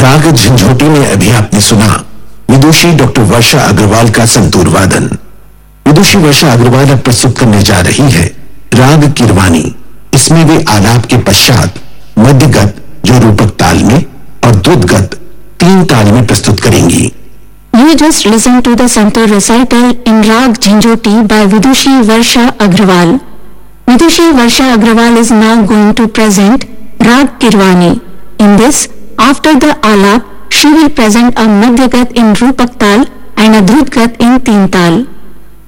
राग झंझोटी में अभी आपने सुना विदुषी डॉक्टर वर्षा अग्रवाल का संतूर वादन। विदुषी वर्षा अग्रवाल अब प्रस्तुत करने जा रही है राग किरवानी। इसमें वे आलाप के पश्चात मध्यगत जो रूपक ताल में और द्रुतगत 3 ताल में प्रस्तुत करेंगी। You just listen to the Santoor recital in Rag Jhanjhoti by Vidushi Varsha Agrawal. Vidushi Varsha Agrawal is now going to present Rag Kirwani. In this, after the alap, she will present a Madhyagat in Rupak Tal and a Drutgat in Teen Tal.